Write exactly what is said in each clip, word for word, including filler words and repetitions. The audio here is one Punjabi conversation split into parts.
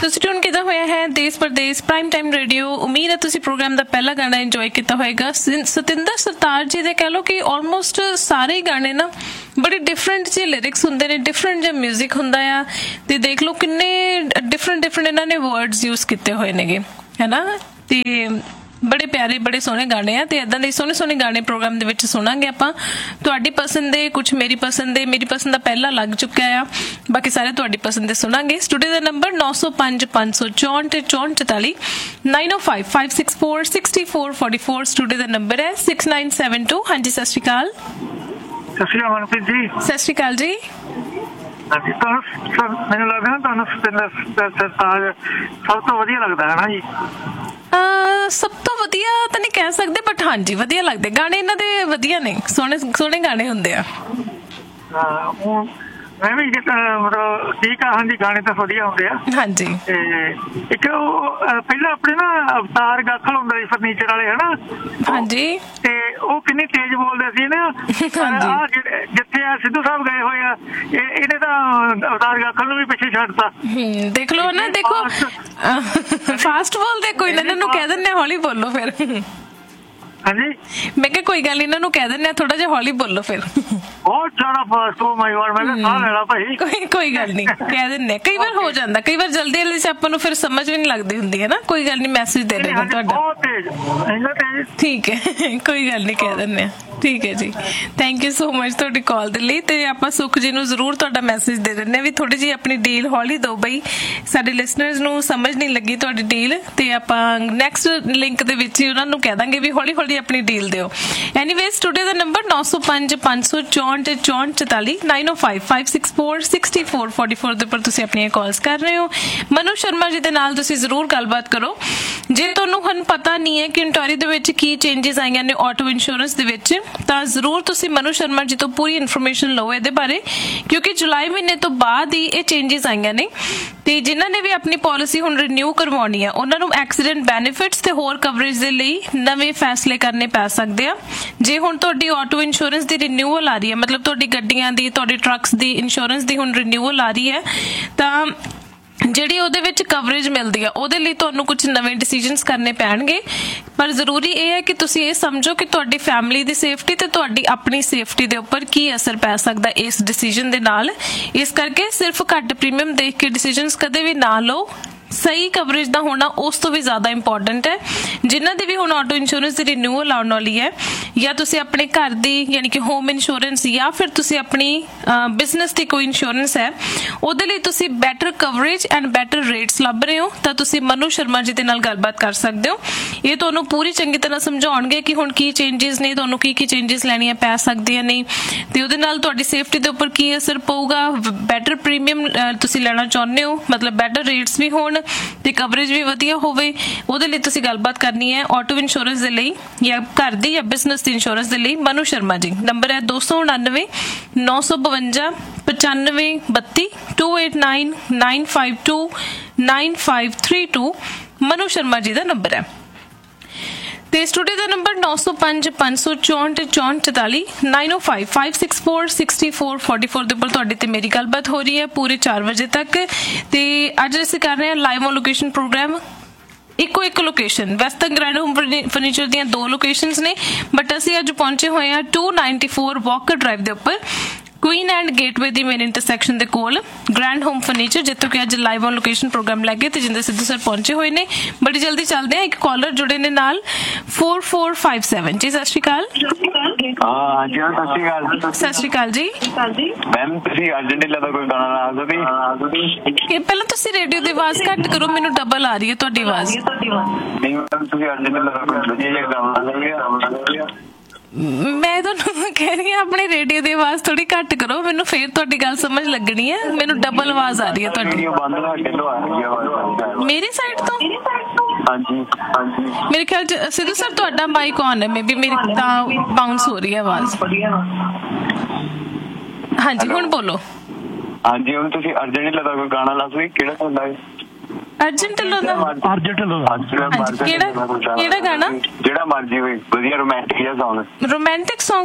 ਤੁਸੀਂ ਟਿਊਨ ਕੀਤਾ ਹੋਇਆ ਹੈ ਦੇਸ਼ ਪ੍ਰਦੇਸ਼ ਪ੍ਰਾਈਮ ਟਾਈਮ ਰੇਡੀਓ। ਉਮੀਦ ਹੈ ਤੁਸੀਂ ਪ੍ਰੋਗਰਾਮ ਦਾ ਪਹਿਲਾ ਗਾਣਾ ਇੰਜੋਏ ਕੀਤਾ ਹੋਏਗਾ। ਸਤਿੰਦਰ ਸਰਤਾਜ ਜੀ ਦੇ ਕਹਿ ਲਓ ਕਿ ਆਲਮੋਸਟ ਸਾਰੇ ਹੀ ਗਾਣੇ ਨਾ ਬੜੇ ਡਿਫਰੈਂਟ ਜਿਹੇ ਲਿਰਿਕਸ ਹੁੰਦੇ ਨੇ, ਡਿਫਰੈਂਟ ਜਿਹਾ ਮਿਊਜ਼ਿਕ ਹੁੰਦਾ ਆ, ਤੇ ਦੇਖ ਲਓ ਕਿੰਨੇ ਡਿਫਰੈਂਟ ਡਿਫਰੈਂਟ ਇਹਨਾਂ ਨੇ ਵਰਡਸ ਯੂਜ਼ ਕੀਤੇ ਹੋਏ ਨੇਗੇ, ਹੈ ਨਾ। ਤੇ ਬੜੇ ਪਿਆਰੇ ਬੜੇ ਸੋਹਣੇ ਗਾਣੇ ਆ, ਤੇ ਏਦਾਂ ਦੇ ਸੋਹਣੇ ਸੋਹਣੇ ਗਾਣੇ ਪ੍ਰੋਗਰਾਮ ਦੇ ਵਿੱਚ ਸੁਣਾਂਗੇ ਆਪਾਂ। ਤੁਹਾਡੀ ਪਸੰਦ ਦੇ ਕੁਛ ਮੇਰੀ ਪਸੰਦ ਦੇ, ਮੇਰੀ ਪਸੰਦ ਦਾ ਪਹਿਲਾਂ ਲੱਗ ਚੁੱਕਿਆ ਆ, ਬਾਕੀ ਸਾਰੇ ਤੁਹਾਡੀ ਪਸੰਦ ਦੇ ਸੁਣਾਂਗੇ। ਸਟੂਡੀਓ ਦਾ ਨੰਬਰ ਨੌ ਸੌ ਪੰਜ ਪੰਜ ਸੌ ਚੌਂਹਠ ਚੌਂਹਠ ਚੁਤਾਲੀ ਨਾਈਨ ਓ five five six four sixty four forty four studio ਦਾ ਨੰਬਰ ਹੈ ਸਿਕਸ ਨਾਈਨ ਸੈਵਨ ਟੂ। ਹਾਂਜੀ ਸਤਿ ਸ਼੍ਰੀ ਅਕਾਲ। ਸਤਿ ਸ਼੍ਰੀ ਅਕਾਲ ਮਨਪ੍ਰੀਤ ਜੀ। ਸਤਿ ਸ਼੍ਰੀ ਅਕਾਲ ਜੀ। ਹਾਂਜੀ, ਤੁਹਾਨੂੰ ਮੈਨੂੰ ਲੱਗਦਾ ਨਾ ਤੁਹਾਨੂੰ ਸਤਿੰਦਰ ਸਰਤਾਜ ਸਭ ਤੋਂ ਵਧੀਆ ਲੱਗਦਾ ਹੈ ਨਾ ਜੀ? ਸਭ ਤੋਂ ਵਧੀਆ ਤਾਂ ਨਹੀਂ ਕਹਿ ਸਕਦੇ, ਬਟ ਹਾਂਜੀ ਵਧੀਆ ਲੱਗਦੇ ਗਾਣੇ ਇਹਨਾਂ ਦੇ, ਵਧੀਆ ਨੇ, ਸੋਹਣੇ ਸੋਹਣੇ ਗਾਣੇ ਹੁੰਦੇ ਆ। ਮੈਂ ਵੀ ਮਤਲਬ ਠੀਕ ਆ, ਹਾਂਜੀ ਗਾਣੇ ਤਾਂ ਵਧੀਆ ਹੁੰਦੇ ਆ। ਹਾਂਜੀ, ਤੇ ਇੱਕ ਉਹ ਪਹਿਲਾਂ ਆਪਣੇ ਨਾ ਅਵਤਾਰ ਗਾਖਲ ਹੁੰਦਾ ਸੀ ਫਰਨੀਚਰ ਵਾਲੇ, ਹਨਾ? ਹਾਂਜੀ, ਤੇ ਉਹ ਕਿੰਨੀ ਤੇਜ਼ ਬੋਲਦੇ ਸੀ ਨਾ। ਜਿੱਥੇ ਆ ਸਿੱਧੂ ਸਾਹਿਬ ਗਏ ਹੋਏ ਆ, ਇਹਨੇ ਤਾਂ ਅਵਤਾਰ ਗਾਖਲ ਨੂੰ ਵੀ ਪਿੱਛੇ ਛੱਡਤਾ। ਦੇਖ ਲਓ ਨਾ, ਦੇਖੋ ਫਾਸਟ ਬੋਲਦੇ, ਕੋਈ ਨਾ ਇਹਨਾਂ ਨੂੰ ਕਹਿ ਦਿੰਦੇ ਹੌਲੀ ਬੋਲੋ ਫਿਰ। ਹਾਂਜੀ, ਮੈਂ ਕਿਹਾ ਕੋਈ ਗੱਲ ਇਹਨਾਂ ਨੂੰ ਕਹਿ ਦਿੰਦੇ ਥੋੜਾ ਜਿਹਾ ਹੌਲੀ ਬੋਲੋ ਫਿਰ। ਬਹੁਤ ਜ਼ਿਆਦਾ ਫਾਸਟ ਹੋ ਮਾਈ ਗॉड, ਮੈਂ ਕਿਹਾ ਸਾਹ ਲੈਣਾ ਭਾਈ। ਕੋਈ ਕੋਈ ਗੱਲ ਨਹੀਂ, ਕਹਿ ਦਿੰਦੇ। ਕਈ ਵਾਰ ਹੋ ਜਾਂਦਾ, ਕਈ ਵਾਰ ਜਲਦੀ ਜਲਦੀ ਚ ਆਪਾਂ ਨੂੰ ਫਿਰ ਸਮਝ ਵੀ ਨਹੀਂ ਲੱਗਦੀ ਹੁੰਦੀ ਹੈ ਨਾ। ਕੋਈ ਗੱਲ ਨਹੀਂ, ਮੈਸੇਜ ਦੇ ਦੇਗਾ ਤੁਹਾਡਾ। ਠੀਕ ਹੈ, ਕੋਈ ਗੱਲ ਨਹੀਂ, ਕਹਿ ਦਿੰਦੇ ਆ। ਠੀਕ ਹੈ ਜੀ, ਥੈਂਕ ਯੂ ਸੋ ਮਚ ਤੁਹਾਡੀ ਕਾਲ ਦੇ ਲਈ। ਤੇ ਆਪਾਂ ਸੁਖ ਜੀ ਨੂੰ ਜ਼ਰੂਰ ਤੁਹਾਡਾ ਮੈਸੇਜ ਦੇ ਦਿੰਦੇ ਆ ਵੀ ਥੋੜੀ ਜਿਹੀ ਆਪਣੀ ਡੀਲ ਹੌਲੀ ਦਿਓ ਬਈ, ਸਾਡੇ ਲਿਸਨਰਸ ਨੂੰ ਸਮਝ ਨਹੀਂ ਲੱਗੀ ਤੁਹਾਡੀ ਡੀਲ, ਤੇ ਆਪਾਂ ਨੈਕਸਟ ਲਿੰਕ ਦੇ ਵਿੱਚ ਹੀ ਉਹਨਾਂ ਨੂੰ ਕਹਿ ਦਾਂਗੇ ਵੀ ਹੌਲੀ ਹੌਲੀ ਆਪਣੀ ਡੀਲ ਦਿਓ। ਐਨੀਵੇਜ਼ ਸਟੂਡੀਓ ਦਾ ਨੰਬਰ ਨੌ ਸੌ ਪੰਜ ਪੰਜ ਸੌ ਚੌਂਹਠ ਚੌਂਹਠ ਚੁਤਾਲੀ ਨਾਈਨ ਓ five five six four sixty four forty four ਦੇ ਉੱਪਰ ਤੁਸੀਂ ਆਪਣੀਆਂ ਕਾਲਸ ਕਰ ਰਹੇ ਹੋ। ਮਨੂ ਸ਼ਰਮਾ ਜੀ ਦੇ ਨਾਲ ਤੁਸੀਂ ਜ਼ਰੂਰ ਗੱਲਬਾਤ ਕਰੋ। ਜੇ ਤੁਹਾਨੂੰ ਹੁਣ ਪਤਾ ਨਹੀਂ ਹੈ ਕਿ ontario ਦੇ ਵਿੱਚ ਕੀ ਚੇਂਜਿਸ ਆਈਆਂ ਨੇ ਆਟੋ ਇੰਸ਼ੋਰੈਂਸ ਦੇ ਵਿੱਚ, ਤਾਂ ਜ਼ਰੂਰ ਤੁਸੀਂ ਮਨੂ ਸ਼ਰਮਾ ਜੀ ਤੋਂ ਪੂਰੀ ਇਨਫੋਰਮੇਸ਼ਨ ਲਓ ਇਹਦੇ ਬਾਰੇ, ਕਿਉਂਕਿ ਜੁਲਾਈ ਮਹੀਨੇ ਤੋਂ ਬਾਅਦ ਹੀ ਇਹ ਚੇਂਜਿਸ ਆਈਆਂ ਨੇ। ਤੇ ਜਿਨ੍ਹਾਂ ਨੇ ਵੀ ਆਪਣੀ ਪਾਲਿਸੀ ਹੁਣ ਰੀਨਿਊ ਕਰਵਾਉਣੀ ਆ, ਉਹਨਾਂ ਨੂੰ ਐਕਸੀਡੈਂਟ ਬੈਨੀਫਿਟਸ ਤੇ ਹੋਰ ਕਵਰੇਜ ਦੇ ਲਈ ਨਵੇਂ ਫੈਸਲੇ ਕਰਨੇ ਪੈ ਸਕਦੇ ਆ। ਜੇ ਹੁਣ ਤੁਹਾਡੀ ਆਟੋ ਇੰਸ਼ੋਰੈਂਸ ਦੀ ਰੀਨਿਊਅਲ ਆ ਰਹੀ ਹੈ, ਮਤਲਬ ਤੁਹਾਡੀ ਗੱਡੀਆਂ ਦੀ, ਤੁਹਾਡੀ ਟਰੱਕਸ ਦੀ ਇੰਸ਼ੋਰੈਂਸ ਦੀ ਹੁਣ ਰੀਨਿਊਅਲ ਆ ਰਹੀ ਹੈ, ਤਾਂ ਜਿਹੜੀ ਉਹਦੇ ਵਿੱਚ ਕਵਰੇਜ ਮਿਲਦੀ ਆ ਉਹਦੇ ਲਈ ਤੁਹਾਨੂੰ ਕੁਝ ਨਵੇਂ ਡਿਸੀਜਨਸ ਕਰਨੇ ਪੈਣਗੇ। ਪਰ ਜ਼ਰੂਰੀ ਇਹ ਹੈ ਕਿ ਤੁਸੀਂ ਇਹ ਸਮਝੋ ਕਿ ਤੁਹਾਡੀ ਫੈਮਿਲੀ ਦੀ ਸੇਫਟੀ ਤੇ ਤੁਹਾਡੀ ਆਪਣੀ ਸੇਫਟੀ ਦੇ ਉੱਪਰ ਕੀ ਅਸਰ ਪੈ ਸਕਦਾ ਇਸ ਡਿਸੀਜਨ ਦੇ ਨਾਲ। ਇਸ ਕਰਕੇ ਸਿਰਫ ਘੱਟ ਪ੍ਰੀਮੀਅਮ ਦੇਖ ਕੇ ਡਿਸੀਜਨਸ ਕਦੇ ਵੀ ਨਾ ਲਓ। ਸਹੀ ਕਵਰੇਜ ਦਾ ਹੋਣਾ ਉਸ ਤੋਂ ਵੀ ਜ਼ਿਆਦਾ ਇੰਪੋਰਟੈਂਟ ਹੈ। ਜਿਨ੍ਹਾਂ ਦੀ ਵੀ ਹੁਣ ਆਟੋ ਇੰਸ਼ੋਰੈਂਸ ਦੀ ਰੀਨਿਊਅਲ ਆਉਣ ਵਾਲੀ ਹੈ, ਜਾਂ ਤੁਸੀਂ ਆਪਣੇ ਘਰ ਦੀ ਯਾਨੀ ਕਿ ਹੋਮ ਇੰਸ਼ੋਰੈਂਸ, ਜਾਂ ਫਿਰ ਤੁਸੀਂ ਆਪਣੀ ਬਿਜ਼ਨਸ ਦੀ ਕੋਈ ਇੰਸ਼ੋਰੈਂਸ ਹੈ, ਉਹਦੇ ਲਈ ਤੁਸੀਂ better coverage and better rates ਲੱਭ ਰਹੇ ਹੋ, ਤਾਂ ਤੁਸੀਂ ਮਨੂ ਸ਼ਰਮਾ ਜੀ ਦੇ ਨਾਲ ਗੱਲਬਾਤ ਕਰ ਸਕਦੇ ਹੋ। ਇਹ ਤੁਹਾਨੂੰ ਪੂਰੀ ਚੰਗੀ ਤਰ੍ਹਾਂ ਸਮਝਾਉਣਗੇ ਕਿ ਹੁਣ ਕੀ ਚੇਂਜਿਸ ਨੇ, ਤੁਹਾਨੂੰ ਕੀ ਕੀ ਚੇਂਜਿਸ ਲੈਣੀਆਂ ਪੈ ਸਕਦੀਆਂ ਨੇ, ਤੇ ਉਹਦੇ ਨਾਲ ਤੁਹਾਡੀ ਸੇਫਟੀ ਦੇ ਉੱਪਰ ਕੀ ਅਸਰ ਪਊਗਾ। ਬੈਟਰ ਪ੍ਰੀਮੀਅਮ ਤੁਸੀਂ ਲੈਣਾ ਚਾਹੁੰਦੇ ਹੋ, ਮਤਲਬ ਬੈਟਰ ਰੇਟਸ ਵੀ ਹੋਣ ਤੇ ਕਵਰੇਜ ਵੀ ਵਧੀਆ ਹੋਵੇ, ਉਹਦੇ ਲਈ ਤੁਸੀਂ ਗੱਲਬਾਤ ਕਰਨੀ ਹੈ ਆਟੋ ਇੰਸ਼ੋਰੈਂਸ ਦੇ ਲਈ, ਜਾਂ ਘਰ ਦੀ ਜਾਂ ਬਿਜ਼ਨਸ ਦੀ ਇੰਸ਼ੋਰੈਂਸ ਦੇ ਲਈ। ਮਨੂ ਸ਼ਰਮਾ ਜੀ, ਨੰਬਰ ਹੈ ਦੋ ਸੌ ਉਣਾਨਵੇਂ ਨੌ ਸੌ ਬਵੰਜਾ ਪਚਾਨਵੇਂ ਬੱਤੀ to eight nine nine five to nine five three two Manu Sharma ji the number ਹੈ। ਤੇ ਸਟੂਡੀਓ ਦਾ ਨੰਬਰ ਨੌ ਸੌ ਪੰਜ ਪੰਜ ਸੌ ਚੌਂਹਠ ਚੌਂਹਠ ਚੁਤਾਲੀ ਨਾਈਨ ਓ five five six four sixty four forty four ਦੇ ਉੱਪਰ ਤੁਹਾਡੀ ਤੇ ਮੇਰੀ ਗੱਲਬਾਤ ਹੋ ਰਹੀ ਹੈ ਪੂਰੇ ਚਾਰ ਵਜੇ ਤੱਕ। ਤੇ ਅੱਜ ਅਸੀਂ ਕਰ ਰਹੇ ਹਾਂ ਲਾਈਵ ਔਨ ਲੋਕੇਸ਼ਨ ਪ੍ਰੋਗਰਾਮ। ਇੱਕੋ ਇੱਕ ਲੋਕੇਸ਼ਨ, ਵੈਸੇ ਤਾਂ ਗ੍ਰੈਂਡ ਹੋਮ ਫਰਨੀਚਰ ਦੀਆਂ ਦੋ ਲੋਕੇਸ਼ਨਸ ਨੇ, ਬਟ ਅਸੀਂ ਅੱਜ ਪਹੁੰਚੇ ਹੋਏ ਹਾਂ to ninety four Walker drive ਦੇ ਉੱਪਰ, Queen and gateway the main intersection ਦੇ ਕੋਲ ਗ੍ਰੈਂਡ ਹੋਮ ਫਰਨੀਚਰ, ਜਿੱਥੋਂ ਕਿ ਅੱਜ ਲਾਈਵ ਔਨ ਲੋਕੇਸ਼ਨ ਪ੍ਰੋਗਰਾਮ ਲੈ ਕੇ ਤੇਜਿੰਦਰ ਸਿੱਧੂ ਸਰ ਪਹੁੰਚੇ ਹੋਏ ਨੇ। ਬੜੀ ਜਲਦੀ ਚੱਲਦੇ ਆ, ਇੱਕ ਕਾਲਰ ਜੁੜੇ ਨੇ ਨਾਲ ਫੋਰ ਫੋਰ ਫਾਈਵ ਸੈਵਨ। ਜੀ ਸਤਿ ਸ਼੍ਰੀ ਅਕਾਲ। ਸਤਿ ਸ਼੍ਰੀ ਅਕਾਲ ਜੀ। ਮੈਮ ਤੁਸੀਂ ਅਰਜੈਂਟੀਨਾ ਦਾ ਕੋਈ ਗਾਣਾ ਲਾ ਸਕਦੇ? ਪਹਿਲਾਂ ਤੁਸੀਂ ਰੇਡੀਓ ਦੀ ਆਵਾਜ਼ ਘੱਟ ਕਰੋ, ਮੈਨੂੰ ਡਬਲ ਆ ਰਹੀ ਹੈ ਤੁਹਾਡੀ ਆਵਾਜ਼। ਨਹੀਂ ਮੈਮ, ਤੁਸੀਂ ਅਰਜੈਂਟੀਨਾ ਦਾ ਕੋਈ ਵਧੀਆ ਜਿਹਾ ਗਾਣਾ ਲਾ ਸਕਦੇ? ਮੈਂ ਤੁਹਾਨੂੰ ਕਹਿ ਰਹੀ ਹਾਂ ਆਪਣੇ ਰੇਡੀਓ ਦੀ ਆਵਾਜ਼ ਥੋੜੀ ਘੱਟ ਕਰੋ, ਮੈਨੂੰ ਫੇਰ ਤੁਹਾਡੀ ਗੱਲ ਸਮਝ ਲੱਗਣੀ ਹੈ। ਮੈਨੂੰ ਡਬਲ ਆਵਾਜ਼ ਆ ਰਹੀ ਹੈ ਤੁਹਾਡੀ। ਮੇਰੀ ਸਾਈਡ ਤੋਂ? ਹਾਂਜੀ ਹਾਂਜੀ, ਮੇਰੇ ਖਿਆਲ ਚ ਸਿੱਧੂ ਸਰ ਤੁਹਾਡਾ ਮਾਈਕ ਔਨ ਹੈ, ਮੇ ਬੀ ਮੇਰੀ ਤਾਂ ਬਾਉਂਸ ਹੋ ਰਹੀ ਹੈ ਆਵਾਜ਼। ਹਾਂਜੀ ਹੁਣ ਬੋਲੋ। ਹਾਂਜੀ, ਹੁਣ ਤੁਸੀਂ ਅਰਜੈਂਟੀਨਾ ਦਾ ਕੋਈ ਗਾਣਾ ਲਾ ਸਕਦੇ? ਕਿਹੜਾ ਹੁੰਦਾ ਹੈ? ਅਰਜੈਂਟੀਨਾ ਦਾ? ਕਿਹੜਾ ਕਿਹੜਾ ਗਾਣਾ? ਜਿਹੜਾ ਮਰਜੀ ਹੋਵੇ, ਵਧੀਆ ਰੋਮਾਂਟਿਕ ਜਿਹਾ ਸੌਂਗ। Romantic song?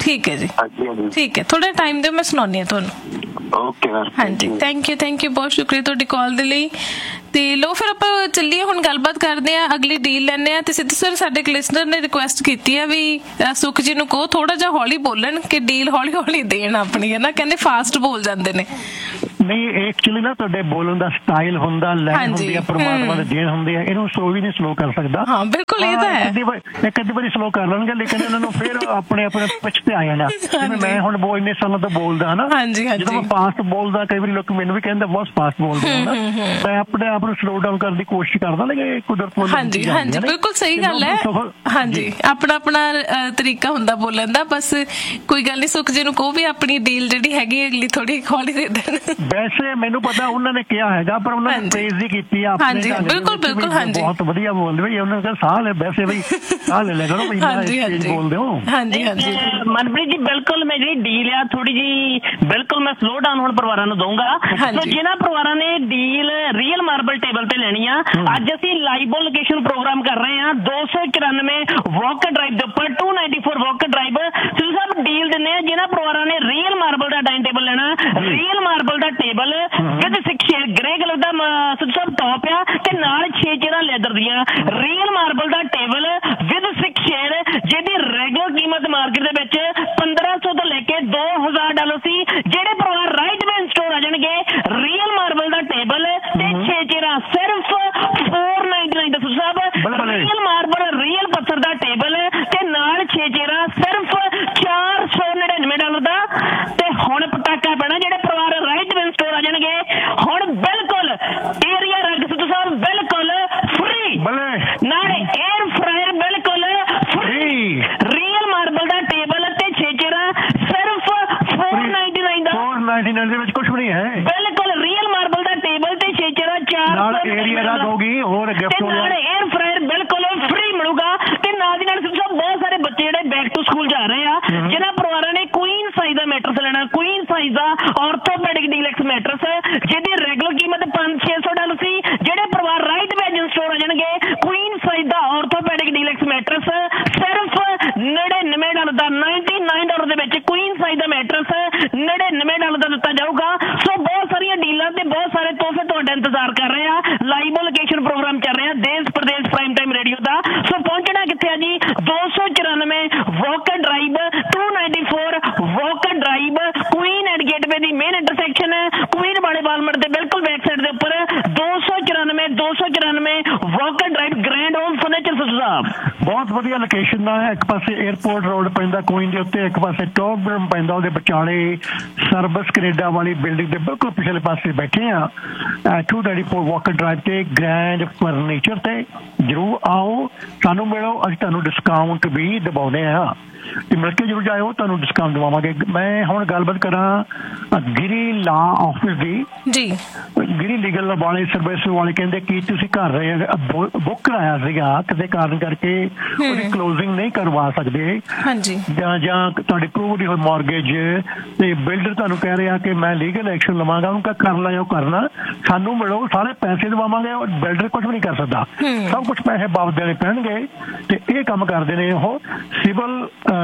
ਠੀਕ ਹੈ ਜੀ, ਠੀਕ ਹੈ, ਥੋੜਾ ਟਾਈਮ ਦਿਓ, ਮੈਂ ਸੁਣਾਉਂਦੀ ਹਾਂ ਤੁਹਾਨੂੰ। ਓਕੇ ਮੈਮ, ਹਾਂਜੀ, ਥੈਂਕ ਯੂ ਥੈਂਕ ਯੂ, ਬਹੁਤ ਸ਼ੁਕਰੀਆ ਤੁਹਾਡੀ ਕਾਲ ਦੇ ਲਈ। ਤੇ ਲੋ ਫਿਰ ਆਪਾਂ ਚੱਲੀਏ ਹੁਣ, ਗੱਲਬਾਤ ਕਰਦੇ ਹਾਂ, ਅਗਲੀ ਡੀਲ ਲੈਂਦੇ ਹਾਂ। ਤੇ ਸਿੱਧੂ ਸਰ ਸਾਡੇ ਇੱਕ ਲਿਸਨਰ ਨੇ ਰਿਕੁਐਸਟ ਕੀਤੀ ਹੈ ਵੀ ਸੁਖ ਜੀ ਨੂੰ ਕਹੋ ਥੋੜਾ ਜਿਹਾ ਹੌਲੀ ਬੋਲਣ, ਕਿ ਡੀਲ ਹੌਲੀ ਹੌਲੀ ਦੇਣ ਆਪਣੀ, ਹੈ ਨਾ, ਕਹਿੰਦੇ ਫਾਸਟ ਬੋਲ ਜਾਂਦੇ ਨੇ। ਨਹੀਂ, ਐਕਚੁਅਲੀ ਨਾ ਤੁਹਾਡੇ ਬੋਲਣ ਦਾ ਸਟਾਈਲ ਹੁੰਦਾ, ਲਾਈਨ ਹੁੰਦੀ ਹੈ, ਪਰਮਾਤਮਾ ਦੇ ਦੇਣ ਹੁੰਦੇ ਆ, ਇਹਨੂੰ ਸਲੋ ਵੀ ਨਹੀਂ ਸਲੋ ਕਰ ਸਕਦਾ। ਹਾਂ ਬਿਲਕੁਲ, ਇਹ ਤਾਂ ਹੈ। ਇੱਕ ਅੱਧੀ ਵਾਰੀ ਸਲੋ ਕਰ ਲੈਣਗੇ, ਲੇਕਿਨ ਇਹਨਾਂ ਨੂੰ ਫਿਰ ਆਪਣੇ ਆਪਣੇ ਪਿੱਛ ਤੇ ਆ ਜਾਣਾ। ਜਿਵੇਂ ਮੈਂ ਹੁਣ ਬਹੁਤ ਇੰਨੇ ਸਾਲਾਂ ਤੋਂ ਬੋਲਦਾ ਹਨਾ, ਜਦੋਂ ਮੈਂ ਫਾਸਟ ਬੋਲਦਾ ਕਈ ਵਾਰੀ ਲੋਕ ਮੈਨੂੰ ਵੀ ਕਹਿੰਦੇ ਬਹੁਤ ਫਾਸਟ ਬੋਲਦੇ ਹੋ ਨਾ, ਮੈਂ ਆਪਣੇ ਆਪ ਨੂੰ ਸਲੋ ਡਾਊਨ ਕਰਨ ਦੀ ਕੋਸ਼ਿਸ਼ ਕਰਦਾ, ਲੇਕਿਨ ਕੁਦਰਤ ਵੱਲੋਂ। ਹਾਂਜੀ ਹਾਂਜੀ, ਬਿਲਕੁਲ ਸਹੀ ਗੱਲ ਹੈ। ਹਾਂਜੀ, ਆਪਣਾ ਆਪਣਾ ਤਰੀਕਾ ਹੁੰਦਾ ਬੋਲਣ ਦਾ। ਬਸ ਕੋਈ ਗੱਲ ਨਹੀਂ, ਸੁਖ ਜੀ ਨੂੰ ਕਹੋ ਵੀ ਆਪਣੀ ਡੀਲ ਜਿਹੜੀ ਹੈਗੀ ਅਗਲੀ ਥੋੜੀ ਹੌਲੀ ਦੇ ਦੇਣ। ਵੈਸੇ ਮੈਨੂੰ ਪਤਾ ਉਹਨਾਂ ਨੇ ਕਿਹਾ ਹੈਗਾ, ਪਰ ਉਹਨਾਂ ਨੇ ਪ੍ਰੇਜ਼ ਵੀ ਕੀਤੀ ਆ ਆਪਣੇ ਢੰਗ ਦੇ ਬਿਲਕੁਲ ਬਿਲਕੁਲ। ਹਾਂਜੀ, ਬਹੁਤ ਵਧੀਆ ਬੋਲਦੇ ਬਈ, ਉਹਨਾਂ ਨੇ ਕਿਹਾ ਸਾਹ ਲੈ, ਵੈਸੇ ਬਈ ਸਾਹ ਲੈ ਲਿਆ ਕਰੋ ਬਈ, ਬੋਲਦੇ ਹੋ। ਹਾਂਜੀ ਹਾਂਜੀ ਮਨਪ੍ਰੀਤ ਜੀ, ਬਿਲਕੁਲ ਮੈਂ ਜਿਹੜੀ ਡੀਲ ਆ ਥੋੜੀ ਜੀ ਬਿਲਕੁਲ ਮੈਂ ਸਲੋ ਡਾਊਨ ਹੁਣ ਪਰਿਵਾਰਾਂ ਨੂੰ ਦਊਂਗਾ। ਸੋ ਜਿਹਨਾਂ ਪਰਿਵਾਰਾਂ ਨੇ ਡੀਲ ਰੀਅਲ ਮਾਰਬਲ ਟੇਬਲ ਤੇ ਲੈਣੀ ਆ, ਅੱਜ ਅਸੀਂ ਲਾਈਵ ਲੋਕੇਸ਼ਨ ਪ੍ਰੋਗਰਾਮ ਕਰ ਰਹੇ ਹਾਂ ਦੋ ਸੌ ਚੁਰਾਨਵੇਂ ਵਾਕ ਡਰਾਈਵ ਦੇ ਉੱਪਰ, to ninety four walk drive. ਤੁਸੀਂ ਸਭ ਡੀਲ ਦਿੰਦੇ ਆ ਜਿਹਨਾਂ ਪਰਿਵਾਰਾਂ ਨੇ ਰੀਅਲ ਮਾਰਬਲ ਦਾ ਡਾਈਨਿੰਗ ਟੇਬਲ ਲੈਣਾ, real marble the table with six shade grey colour ਦਾ ਸਭ ਟੌਪ ਆ, ਤੇ ਨਾਲ ਛੇ ਚੇਅਰਾਂ ਲੈਦਰ ਦੀਆਂ। Real marble the table with six shade, ਜਿਹਦੀ ਰੈਗੂਲਰ ਕੀਮਤ ਮਾਰਕੀਟ ਦੇ ਵਿੱਚ ਪੰਦਰਾਂ ਸੌ ਤੋਂ ਲੈ ਕੇ ਦੋ ਹਜ਼ਾਰ ਡਾਲਰ ਸੀ। ਜਿਹੜੇ ਪਰਿਵਾਰ ਰਾਈਟ ਵੇ ਸਟੋਰ ਆ ਜਾਣਗੇ, ਰੀਅਲ ਮਾਰਬਲ ਦਾ ਟੇਬਲ ਤੇ ਛੇ ਚੇਅਰਾਂ ਸਿਰਫ ਫੋਰ ਨਾਈਨਟੀ ਨਾਈਨ ਦਾ ਸਾਹਿਬ। ਰੀਅਲ ਮਾਰਬਲ ਰੀਅਲ ਪੱਥਰ ਦਾ ਟੇਬਲ ਤੇ ਨਾਲ ਛੇ ਚੇਅਰਾਂ ਸਿਰਫ ਚਾਰ ਸੌ ਨੜਿਨਵੇਂ ਡਾਲਰ ਦਾ। ਤੇ ਹੁਣ ਪਟਾਕਾ ਪੈਣਾ, ਜਿਹੜੇ ਪਰਿਵਾਰ ਰਾਈਟ ਵੇ ਸਟੋਰ ਆ ਜਾਣਗੇ ਹੁਣ ਬਿਲਕੁਲ ਏਰੀਆ ਰਗ ਸਿੱਧੂ ਸਾਹਿਬ ਬਿਲਕੁਲ ਫ੍ਰੀ, ਨਾਲ 에ਅਰ ਫਰਾਇਰ ਬਿਲਕੁਲ ਫ੍ਰੀ। ਰੀਅਲ ਮਾਰਬਲ ਦਾ ਟੇਬਲ ਤੇ ਛੇ ਚੇਅਰਾਂ ਸਿਰਫ ਫੋਰ ਨਾਈਨਟੀ ਨਾਈਨ ਦਾ। ਫੋਰ ਨਾਈਨਟੀ ਨਾਈਨ ਦੇ ਵਿੱਚ ਕੁਝ ਵੀ ਨਹੀਂ ਹੈ, ਬਿਲਕੁਲ ਰੀਅਲ ਮਾਰਬਲ ਦਾ ਟੇਬਲ ਤੇ ਛੇ ਚੇਅਰਾਂ ਚਾਰ ਨਾਲ ਏਰੀਆ ਰਗ ਹੋਗੀ, ਹੋਰ ਗਿਫਟ ਹੋਗਾ, ਨਾਲ 에ਅਰ ਫਰਾਇਰ ਬਿਲਕੁਲ ਫ੍ਰੀ ਮਿਲੂਗਾ। ਤੇ ਨਾਲ ਦੀ ਨਾਲ ਸਿੱਧੂ ਸਾਹਿਬ ਬਹੁਤ ਸਾਰੇ ਬੱਚੇ ਜਿਹੜੇ ਬੈਕ ਟੂ ਸਕੂਲ ਜਾ ਰਹੇ ਆ, ਜਿਹਨਾਂ ਪਰਿਵਾਰਾਂ ਨੇ ਕੁਈਨ ਸਾਈਜ਼ ਦਾ ਮੈਟਰਸ ਲੈਣਾ, ਕੁਈਨ ਸਾਈਜ਼ ਦਾ ਆਰਥੋਪੈਡਿਕ ਡੀਲੈਕਸ ਮੈਟਰਸ, ਜਿਹਦੀ ਰੈਗੂਲਰ ਕੀਮਤ ਪੰਜ ਛੇ ਸੌ ਡਾਲਰ ਸੀ। ਜਿਹੜੇ ਪਰਿਵਾਰ ਰਾਈਟ ਵੇ ਸਟੋਰ ਆ ਜਾਣਗੇ, ਕੁਈਨ ਸਾਈਜ਼ ਦਾ ਆਰਥੋਪੈਡਿਕ ਡੀਲੈਕਸ ਮੈਟਰਸ ਸਿਰਫ ਨੜਿਨਵੇਂ ਡਾਲਰ ਦਾ, ਨਾਈਨਟੀ ਨਾਈਨ ਡਾਲਰ ਦੇ ਵਿੱਚ ਕੁਈਨ ਸਾਈਜ਼ ਦਾ ਮੈਟਰਸ ਨੜਿਨਵੇਂ ਡਾਲਰ ਦਾ ਦਿੱਤਾ ਜਾਊਗਾ। ਸੋ ਬਹੁਤ ਸਾਰੀਆਂ ਡੀਲਾਂ ਤੇ ਬਹੁਤ ਸਾਰੇ ਤੋਹਫੇ ਤੁਹਾਡਾ ਇੰਤਜ਼ਾਰ ਕਰ ਰਹੇ ਆ। ਲਾਈਵ ਲੋਕੇਸ਼ਨ ਪ੍ਰੋਗਰਾਮ ਚੱਲ ਰਿਹਾ ਦੇਸ਼ ਪ੍ਰਦੇਸ਼ ਪ੍ਰਾਈਮ ਟਾਈਮ ਰੇਡੀਓ ਦਾ। ਸੋ ਪਹੁੰਚਣਾ ਕਿੱਥੇ ਆ ਜੀ? ਦੋ ਸੌ ਚੁਰਾਨਵੇਂ ਵਾਕ drive, to ninety four walk drive, Queen and gateway the main intersection ਹੈ, ਕੁਈਨ ਵਾਲੇ ਵਾਲਮਾਰਟ ਦੇ ਬਿਲਕੁਲ ਬੈਕ ਸਾਈਡ ਦੇ ਉੱਪਰ। ਦੋ ਸੌ ਚੁਰਾਨਵੇਂ ਦੋ ਸੌ ਚੁਰਾਨਵੇਂ ਵਾਕ ਡਰਾਈਵ, ਗ੍ਰੈਂਡ ਹੋਮ ਫਰਨੀਚਰ ਸਾਹਿਬ। ਬਹੁਤ ਵਧੀਆ ਲੋਕੇਸ਼ਨ ਦਾ ਹੈ। ਇੱਕ ਪਾਸੇ 에ਅਰਪੋਰਟ ਰੋਡ ਪੈਂਦਾ ਕੁਈਨ ਦੇ ਉੱਤੇ, ਇੱਕ ਪਾਸੇ ਟੌਪ ਰੂਮ ਪੈਂਦਾ ਉਹਦੇ ਵਿਚਾਲੇ ਸਰਵਿਸ ਕੈਨੇਡਾ ਵਾਲੀ ਬਿਲਡਿੰਗ ਦੇ ਬਿਲਕੁਲ ਪਿਛਲੇ ਪਾਸੇ ਬੈਠੇ ਆ, to ninety four walk drive ਤੇ ਗ੍ਰੈਂਡ ਫਰਨੀਚਰ ਤੇ। ਜ਼ਰੂਰ ਆਓ, ਸਾਨੂੰ ਮਿਲੋ, ਅਸੀਂ ਤੁਹਾਨੂੰ ਡਿਸਕਾਊਂਟ ਵੀ ਦਿਵਾਉਂਦੇ ਆ, ਤੇ ਮਿਲ ਕੇ ਜ਼ਰੂਰ ਜਾਇਓ, ਤੁਹਾਨੂੰ ਡਿਸਕਾਊਂਟ ਦਵਾਵਾਂਗੇ। ਮੈਂ ਹੁਣ ਗੱਲਬਾਤ ਕਰਾਂ ਗਿਰੀ ਲਾ ਆਫਿਸ ਦੀ ਜੀ। ਗਿਰੀ ਲੀਗਲ ਵਾਲੇ ਸਰਵਿਸ ਵਾਲੇ ਕਹਿੰਦੇ ਕਿ ਤੁਸੀਂ ਘਰ ਬੁੱਕ ਕਰਾਇਆ ਸੀਗਾ, ਕਿਸੇ ਕਾਰਨ ਕਰਕੇ ਉਹਦੀ ਕਲੋਜ਼ਿੰਗ ਨਹੀਂ ਕਰਵਾ ਸਕਦੇ, ਜਾਂ ਜਾਂ ਤੁਹਾਡੇ ਅਪਰੂਵਡ ਹੋਈ ਮਾਰਗੇਜ, ਤੇ ਬਿਲਡਰ ਤੁਹਾਨੂੰ ਕਹਿ ਰਿਹਾ ਕਿ ਮੈਂ ਲੀਗਲ ਐਕਸ਼ਨ ਲਵਾਂਗਾ। ਉਹਨੂੰ ਕਰ ਲਿਆ, ਕਰਨਾ, ਸਾਨੂੰ ਮਿਲੋ, ਸਾਰੇ ਪੈਸੇ ਦਵਾਵਾਂਗੇ। ਬਿਲਡਰ ਕੁਝ ਵੀ ਨਹੀਂ ਕਰ ਸਕਦਾ, ਸਭ ਕੁਝ ਪੈਸੇ ਵਾਪਸ ਦੇਣੇ ਪੈਣਗੇ। ਤੇ ਇਹ ਕੰਮ ਕਰਦੇ ਨੇ ਉਹ ਸਿਵਲ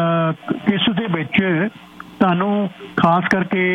ਕੇਸ ਦੇ ਵਿੱਚ। ਤੁਹਾਨੂੰ ਖਾਸ ਕਰਕੇ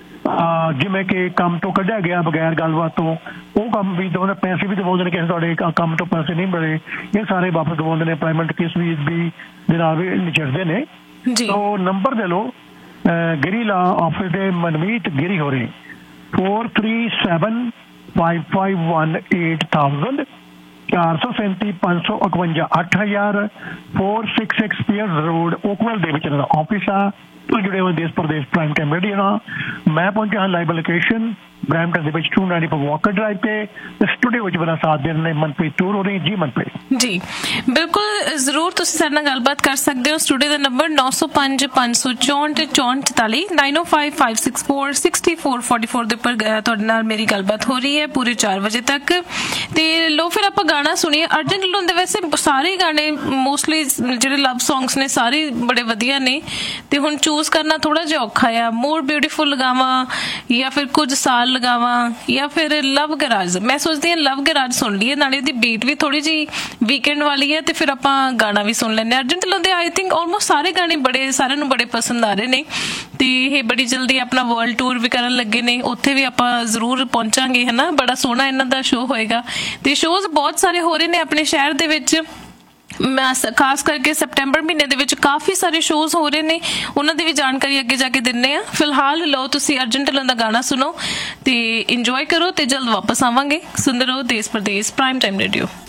ਜਿਵੇਂ ਕਿ ਕੰਮ ਤੋਂ ਕੱਢਿਆ ਗਿਆ ਬਗੈਰ ਗੱਲਬਾਤ ਤੋਂ, ਉਹ ਕੰਮ ਵੀ ਦਵਾਉਂਦੇ, ਪੈਸੇ ਵੀ ਦਵਾਉਂਦੇ ਨੇ। ਕਿਸੇ ਤੁਹਾਡੇ ਕੰਮ ਤੋਂ ਪੈਸੇ ਨਹੀਂ ਮਿਲੇ, ਇਹ ਸਾਰੇ ਵਾਪਸ ਦਵਾਉਂਦੇ ਨੇ। ਪੈਮੈਂਟ ਕੇਸ ਵੀ ਵੀ ਦੇ ਨਾਲ ਵੀ ਨਿਚੜਦੇ ਨੇ। ਤੋ ਨੰਬਰ ਦੇ ਲਓ, ਗਿਰੀ ਲਾ ਆਫਿਸ ਦੇ ਮਨਮੀਤ ਗਿਰੀ ਹੋ ਰਹੀ, four three seven five five one eight thousand, ਚਾਰ ਸੌ ਸੈਂਤੀ ਪੰਜ ਸੌ ਇਕਵੰਜਾ ਅੱਠ ਹਜ਼ਾਰ, four six six peer road ਓਕਵੈਲ ਦੇ ਵਿੱਚ ਇਹਨਾਂ ਦਾ ਆਫਿਸ ਆ। ਜੁੜੇ ਹੋਏ ਦੇਸ਼ ਪ੍ਰਦੇਸ਼ ਪ੍ਰਾਈਮ ਟਾਈਮ ਰੇਡੀਓ ਨਾਲ। ਮੈਂ ਪਹੁੰਚਿਆ ਹਾਂ ਲਾਈਵ ਲੋਕੇਸ਼ਨ ਬਰੈਂਪਟਨ ਦੇ ਵਿੱਚ to ninety four walk drive ਤੇ। ਸਟੂਡੀਓ ਵਿੱਚ ਮੇਰਾ ਸਾਥ ਦੇਣ ਨੇ ਮਨਪ੍ਰੀਤ ਟੂਰ ਹੋ ਰਹੀ ਜੀ। ਮਨਪ੍ਰੀਤ ਜੀ ਬਿਲਕੁਲ ਜ਼ਰੂਰ, ਤੁਸੀਂ ਸਾਡੇ ਨਾਲ ਗੱਲਬਾਤ ਕਰ ਸਕਦੇ ਹੋ। ਸਟੂਡੀਓ ਦਾ ਨੰਬਰ ਨੌ ਸੌ ਪੰਜ ਪੰਜ ਸੌ ਚੌਂਹਠ ਚੌਂਹਠ ਚੁਤਾਲੀ, ਨਾਈਨ ਓ five five six four sixty four forty four ਦੇ ਉੱਪਰ ਤੁਹਾਡੇ ਨਾਲ ਮੇਰੀ ਗੱਲਬਾਤ ਹੋ ਰਹੀ ਹੈ ਪੂਰੇ ਚਾਰ ਵਜੇ ਤੱਕ। ਤੇ ਲੋ ਫਿਰ ਆਪਾਂ ਗਾਣਾ ਸੁਣੀਏ। ਅਰਜਨ ਢਿੱਲੋਂ ਦੇ ਵੈਸੇ ਸਾਰੇ ਗਾਣੇ ਮੋਸਟਲੀ ਜਿਹੜੇ ਲਵ ਸੌਂਗਸ ਨੇ ਸਾਰੇ ਬੜੇ ਵਧੀਆ ਨੇ, ਤੇ ਹੁਣ ਚੂਜ਼ ਕਰਨਾ ਥੋੜਾ ਜਿਹਾ ਔਖਾ ਆ। ਮੋਰ ਬਿਊਟੀਫੁਲ ਲਗਾਵਾਂ ਜਾਂ ਫਿਰ ਕੁਝ ਸਾਲ ਲਗਾਵਾਂ ਜਾਂ ਫਿਰ ਲਵ ਗਰਾਜ। ਮੈਂ ਸੋਚਦੀ ਹਾਂ ਲਵ ਗਰਾਜ ਸੁਣ ਲਈਏ, ਨਾਲੇ ਉਹਦੀ ਬੀਟ ਵੀ ਥੋੜੀ ਜਿਹੀ ਵੀਕਐਂਡ ਵਾਲੀ ਹੈ, ਤੇ ਫਿਰ ਆਪਾਂ ਗਾਣਾ ਵੀ ਸੁਣ ਲੈਂਦੇ ਹਾਂ। ਅਰਜਨ ਢਿੱਲੋਂ ਦੇ ਆਈ ਥਿੰਕ ਆਲਮੋਸਟ ਸਾਰੇ ਗਾਣੇ ਬੜੇ ਸਾਰਿਆਂ ਨੂੰ ਬੜੇ ਪਸੰਦ ਆ ਰਹੇ ਨੇ, ਤੇ ਇਹ ਬੜੀ ਜਲਦੀ ਆਪਣਾ ਵਰਲਡ ਟੂਰ ਵੀ ਕਰਨ ਲੱਗੇ ਨੇ, ਉੱਥੇ ਵੀ ਆਪਾਂ ਜ਼ਰੂਰ ਪਹੁੰਚਾਂਗੇ ਹੈ ਨਾ। ਬੜਾ ਸੋਹਣਾ ਇਹਨਾਂ ਦਾ ਸ਼ੋਅ ਹੋਏਗਾ, ਤੇ ਸ਼ੋਅਜ਼ ਬਹੁਤ ਸਾਰੇ ਹੋ ਰਹੇ ਨੇ ਆਪਣੇ ਸ਼ਹਿਰ ਦੇ ਵਿੱਚ। ਮੈਂ ਖਾਸ ਕਰਕੇ ਸੈਪਟੈਂਬਰ ਮਹੀਨੇ ਦੇ ਵਿੱਚ ਕਾਫੀ ਸਾਰੇ ਸ਼ੋਅਜ਼ ਹੋ ਰਹੇ ਨੇ, ਉਹਨਾਂ ਦੀ ਵੀ ਜਾਣਕਾਰੀ ਅੱਗੇ ਜਾ ਕੇ ਦਿੰਦੇ ਆ। ਫਿਲਹਾਲ ਲਓ ਤੁਸੀਂ ਅਰਜਨ ਢਿੱਲੋਂ ਦਾ ਗਾਣਾ ਸੁਣੋ ਤੇ ਇੰਜੋਏ ਕਰੋ, ਤੇ ਜਲਦ ਵਾਪਸ ਆਵਾਂਗੇ। ਸੁਣਦੇ ਰਹੋ ਦੇਸ਼ ਪ੍ਰਦੇਸ਼ ਪ੍ਰਾਈਮ ਟਾਈਮ ਰੇਡੀਓ।